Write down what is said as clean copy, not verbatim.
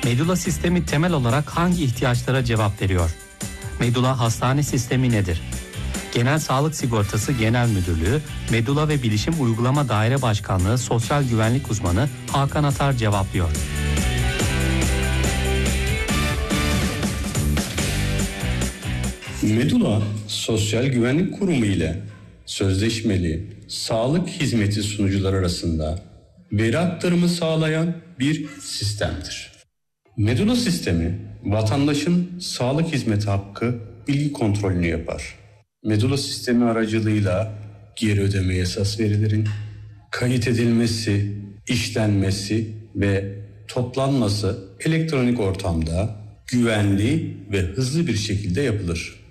Medula sistemi temel olarak hangi ihtiyaçlara cevap veriyor? Medula hastane sistemi nedir? Genel Sağlık Sigortası Genel Müdürlüğü, Medula ve Bilişim Uygulama Daire Başkanlığı Sosyal Güvenlik Uzmanı Hakan Atar cevaplıyor. Medula, Sosyal Güvenlik Kurumu ile sözleşmeli sağlık hizmeti sunucular arasında veri aktarımı sağlayan bir sistemdir. Medula sistemi, vatandaşın sağlık hizmeti hakkı bilgi kontrolünü yapar. Medula sistemi aracılığıyla geri ödeme esas verilerin kayıt edilmesi, işlenmesi ve toplanması elektronik ortamda güvenli ve hızlı bir şekilde yapılır.